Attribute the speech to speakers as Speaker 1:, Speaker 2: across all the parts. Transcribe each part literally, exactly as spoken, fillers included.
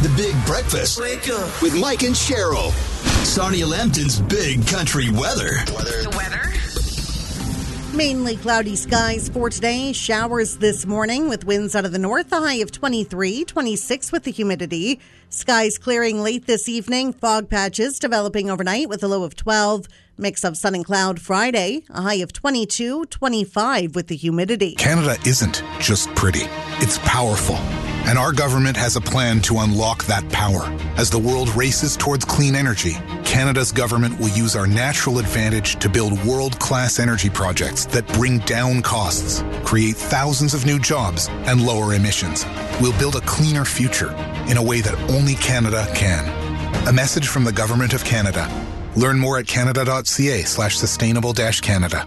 Speaker 1: The Big Breakfast with Mike and Cheryl. Sonia Lambton's Big Country Weather.
Speaker 2: The weather?
Speaker 3: Mainly cloudy skies for today. Showers this morning with winds out of the north. A high of twenty-three, twenty-six with the humidity. Skies clearing late this evening. Fog patches developing overnight with a low of twelve. Mix of sun and cloud Friday. A high of twenty-two, twenty-five with the humidity.
Speaker 4: Canada isn't just pretty. It's powerful. And our government has a plan to unlock that power. As the world races towards clean energy, Canada's government will use our natural advantage to build world-class energy projects that bring down costs, create thousands of new jobs, and lower emissions. We'll build a cleaner future in a way that only Canada can. A message from the Government of Canada. Learn more at canada.ca slash sustainable dash Canada.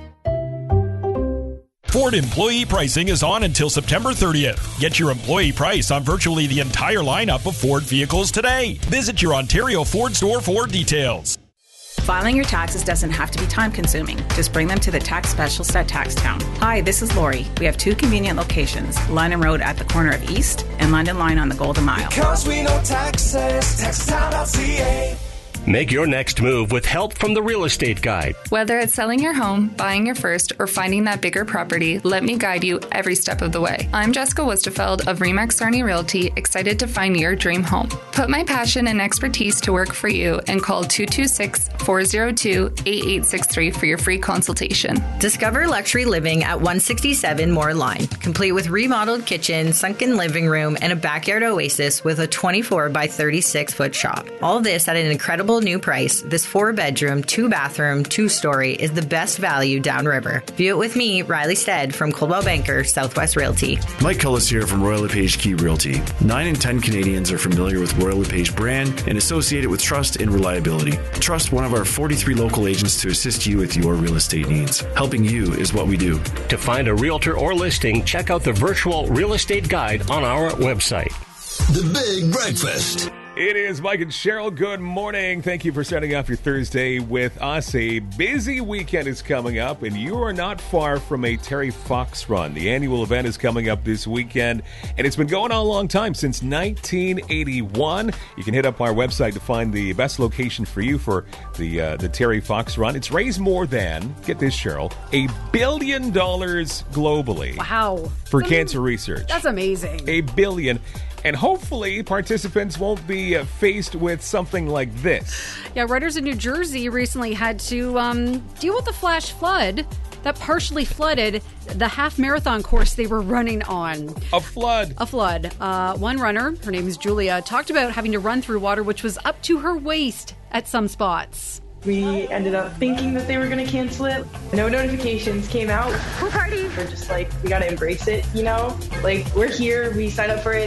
Speaker 5: Ford employee pricing is on until September thirtieth. Get your employee price on virtually the entire lineup of Ford vehicles today. Visit your Ontario Ford store for details.
Speaker 2: Filing your taxes doesn't have to be time-consuming. Just bring them to the tax specialist at Taxtown. Hi, this is Lori. We have two convenient locations, London Road at the corner of East and London Line on the Golden Mile.
Speaker 6: Because we know taxes, taxtown dot c a.
Speaker 7: Make your next move with help from the Real Estate Guide.
Speaker 8: Whether it's selling your home, buying your first, or finding that bigger property, let me guide you every step of the way. I'm Jessica Westerfeld of Remax Sarni Realty, excited to find your dream home. Put my passion and expertise to work for you and call two two six, four zero two, eight eight six three for your free consultation.
Speaker 9: Discover luxury living at one sixty-seven Moore Line, complete with remodeled kitchen, sunken living room, and a backyard oasis with a twenty-four by thirty-six foot shop. All this at an incredible new price. This four bedroom, two bathroom, two story is the best value downriver. View it with me, Riley Stead from Coldwell Banker, Southwest Realty.
Speaker 10: Mike Cullis here from Royal LePage Key Realty. Nine in ten Canadians are familiar with Royal LePage brand and associate it with trust and reliability. Trust one of our forty-three local agents to assist you with your real estate needs. Helping you is what we do.
Speaker 7: To find a realtor or listing, check out the virtual real estate guide on our website.
Speaker 1: The Big Breakfast.
Speaker 11: It is Mike and Cheryl. Good morning. Thank you for starting off your Thursday with us. A busy weekend is coming up, and you are not far from a Terry Fox Run. The annual event is coming up this weekend, and it's been going on a long time, since nineteen eighty-one. You can hit up our website to find the best location for you for the uh, the Terry Fox Run. It's raised more than, get this, Cheryl, a billion dollars globally.
Speaker 12: Wow.
Speaker 11: For
Speaker 12: that's
Speaker 11: cancer
Speaker 12: am-
Speaker 11: research.
Speaker 12: That's amazing.
Speaker 11: A billion. And hopefully participants won't be uh, faced with something like this.
Speaker 12: Yeah, riders in New Jersey recently had to um, deal with the flash flood that partially flooded the half marathon course they were running on.
Speaker 11: A flood.
Speaker 12: A flood. Uh, one runner, her name is Julia, talked about having to run through water which was up to her waist at some spots.
Speaker 13: We ended up thinking that they were going to cancel it. No notifications came out.
Speaker 12: Pool party.
Speaker 13: We're just like, we got to embrace it, you know? Like, we're here, we signed up for it.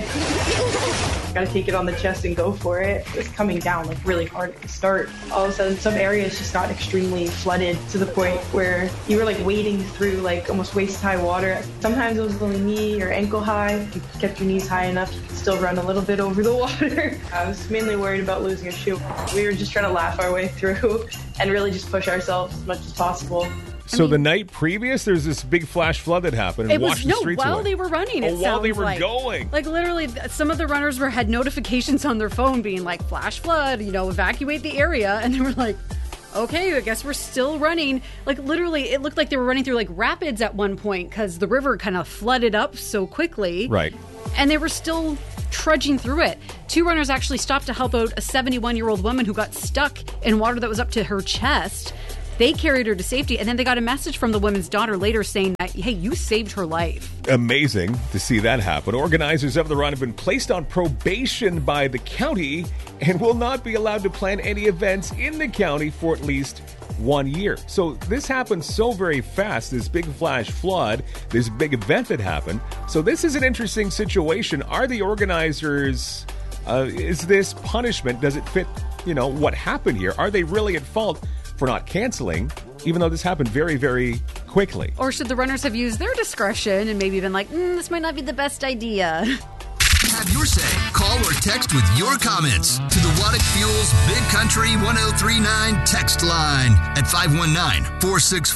Speaker 13: Got to take it on the chest and go for it. It's coming down like really hard at the start. All of a sudden, some areas just got extremely flooded to the point where you were like wading through like almost waist-high water. Sometimes it was only knee or ankle high. If you kept your knees high enough, you could still run a little bit over the water. I was mainly worried about losing a shoe. We were just trying to laugh our way through and really just push ourselves as much as possible.
Speaker 11: So I mean, the night previous, there's this big flash flood that happened and
Speaker 12: it was,
Speaker 11: washed
Speaker 12: no,
Speaker 11: the streets
Speaker 12: while
Speaker 11: away.
Speaker 12: they were running, it
Speaker 11: oh, while they were
Speaker 12: like.
Speaker 11: going.
Speaker 12: Like literally, some of the runners were had notifications on their phone being like, flash flood, you know, evacuate the area. And they were like, okay, I guess we're still running. Like literally, it looked like they were running through like rapids at one point because the river kind of flooded up so quickly.
Speaker 11: Right.
Speaker 12: And they were still trudging through it. Two runners actually stopped to help out a seventy-one-year-old woman who got stuck in water that was up to her chest. They carried her to safety, and then they got a message from the woman's daughter later saying that, hey, you saved her life.
Speaker 11: Amazing to see that happen. Organizers of the run have been placed on probation by the county and will not be allowed to plan any events in the county for at least one year. So this happened so very fast, this big flash flood, this big event that happened. So this is an interesting situation. Are the organizers, uh, is this punishment, does it fit, you know, what happened here? Are they really at fault for not canceling, even though this happened very, very quickly?
Speaker 12: Or should the runners have used their discretion and maybe been like, mm, this might not be the best idea?
Speaker 1: Have your say. Call or text with your comments to the Waddick Fuels Big Country one oh three nine text line at five one nine, four six